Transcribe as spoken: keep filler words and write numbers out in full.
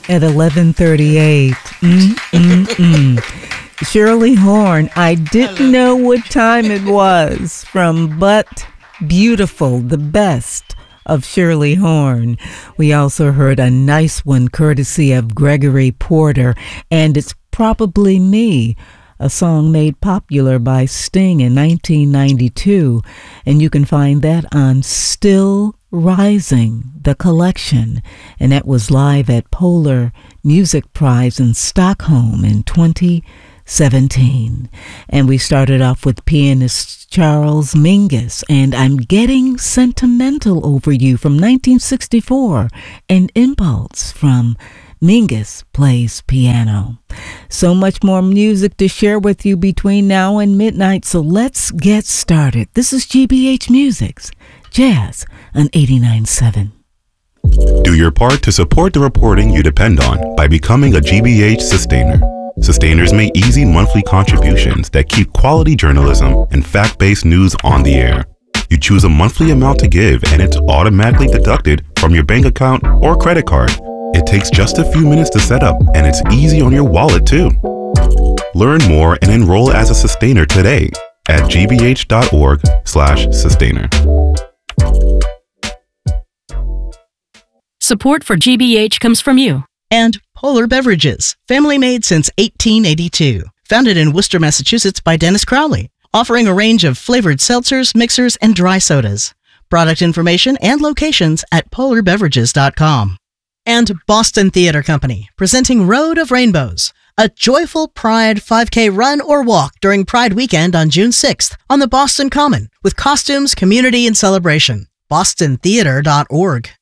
at eleven thirty-eight. Mm-mm-mm. Shirley Horn, I didn't know what time it was, from But Beautiful, the best of Shirley Horn. We also heard a nice one courtesy of Gregory Porter, and It's Probably Me, a song made popular by Sting in nineteen ninety-two, and you can find that on Still Rising, the collection, and that was live at Polar Music Prize in Stockholm in twenty seventeen. And we started off with pianist Charles Mingus and I'm Getting Sentimental Over You from nineteen sixty-four, and Impulse from Mingus Plays Piano. So much more music to share with you between now and midnight, so let's get started. This is G B H Music's Jazz on eighty-nine point seven. Do your part to support the reporting you depend on by becoming a G B H sustainer. Sustainers make easy monthly contributions that keep quality journalism and fact-based news on the air. You choose a monthly amount to give and it's automatically deducted from your bank account or credit card. It takes just a few minutes to set up and it's easy on your wallet too. Learn more and enroll as a sustainer today at gbh.org slash sustainer. Support for G B H comes from you. And Polar Beverages, family made since eighteen eighty-two. Founded in Worcester, Massachusetts by Dennis Crowley, offering a range of flavored seltzers, mixers, and dry sodas. Product information and locations at polar beverages dot com. And Boston Theater Company, presenting Road of Rainbows, a joyful Pride five K run or walk during Pride weekend on June sixth on the Boston Common, with costumes, community, and celebration. boston theater dot org.